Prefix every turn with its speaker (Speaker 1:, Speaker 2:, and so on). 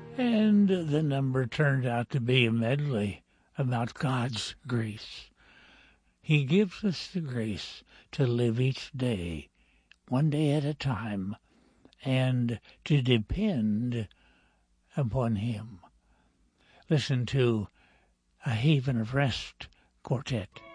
Speaker 1: And the number turned out to be a medley about God's grace. He gives us the grace to live each day, one day at a time, and to depend upon Him. Listen to A Haven of Rest Quartet.